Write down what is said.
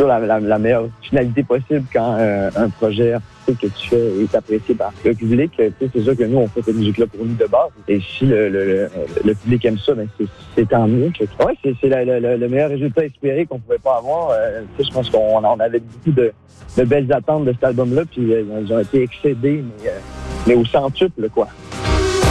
toujours la meilleure finalité possible quand un projet artistique que tu fais est apprécié par le public. C'est sûr que nous, on fait cette musique-là pour nous de base. Et si le public aime ça, ben c'est tant mieux. Ouais, c'est le meilleur résultat espéré qu'on pouvait pas avoir. Je pense qu'on en avait beaucoup de belles attentes de cet album-là, puis ils ont été excédés, mais au centuple, quoi.